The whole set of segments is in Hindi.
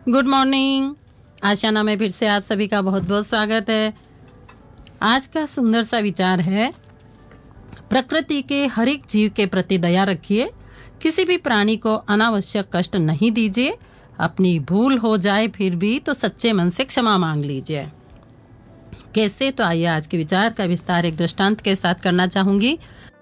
Good morning. आशियाना में फिर से आप सभी का बहुत बहुत स्वागत है। आज का सुंदर सा विचार है, प्रकृति के हर एक जीव के प्रति दया रखिए, किसी भी प्राणी को अनावश्यक कष्ट नहीं दीजिए, अपनी भूल हो जाए फिर भी तो सच्चे मन से क्षमा मांग लीजिए। कैसे? तो आइए आज के विचार का विस्तार एक दृष्टांत के साथ करना चाहूंगी।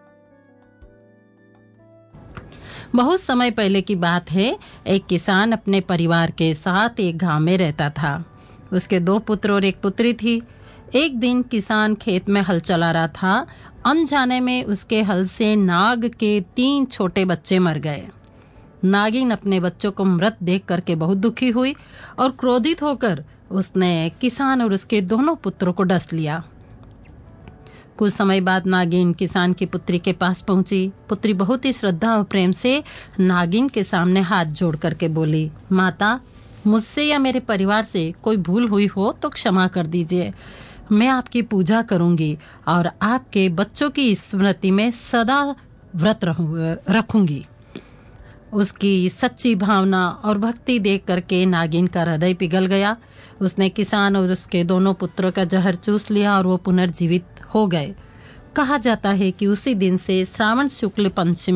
बहुत समय पहले की बात है, एक किसान अपने परिवार के साथ एक गांव में रहता था। उसके 2 पुत्र और 1 पुत्री थी। एक दिन किसान खेत में हल चला रहा था। अनजाने में उसके हल से नाग के 3 छोटे बच्चे मर गए। नागिन अपने बच्चों को मृत देख करके बहुत दुखी हुई और क्रोधित होकर उसने किसान और उसके दोनों पुत्रों को डस लिया। कुछ समय बाद नागिन किसान की पुत्री के पास पहुंची। पुत्री बहुत ही श्रद्धा और प्रेम से नागिन के सामने हाथ जोड़ करके बोली, माता, मुझसे या मेरे परिवार से कोई भूल हुई हो तो क्षमा कर दीजिए। मैं आपकी पूजा करूंगी और आपके बच्चों की स्मृति में सदा व्रत रखूंगी। उसकी सच्ची भावना और भक्ति देख करके नागिन का हृदय पिघल गया। उसने किसान और उसके दोनों पुत्रों का जहर चूस लिया और वो पुनर्जीवित हो गए। कहा जाता है कि उसी दिन से श्रावण शुक्ल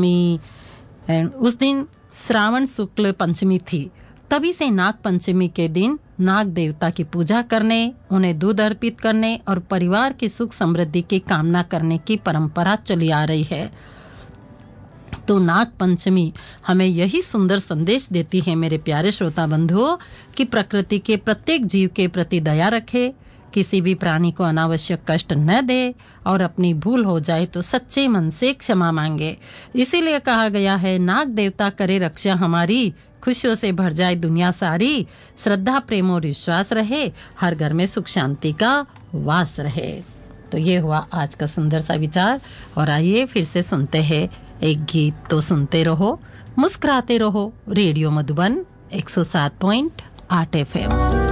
पंचमी थी। तभी से नाग पंचमी के दिन नाग देवता की पूजा करने, उन्हें दूध अर्पित करने और परिवार की सुख समृद्धि की कामना करने की परंपरा चली आ रही है। तो नाग पंचमी हमें यही सुंदर संदेश देती है, मेरे प्यारे श्रोता बंधुओं, कि प्रकृति के प्रत्येक जीव के प्रति दया रखे, किसी भी प्राणी को अनावश्यक कष्ट न दे और अपनी भूल हो जाए तो सच्चे मन से क्षमा मांगे। इसीलिए कहा गया है, नाग देवता करे रक्षा हमारी, खुशियों से भर जाए दुनिया सारी, श्रद्धा प्रेम और विश्वास रहे, हर घर में सुख शांति का वास रहे। तो ये हुआ आज का सुंदर सा विचार। और आइए फिर से सुनते हैं एक गीत। तो सुनते रहो, मुस्कुराते रहो। Radio Madhuban 107.8 FM।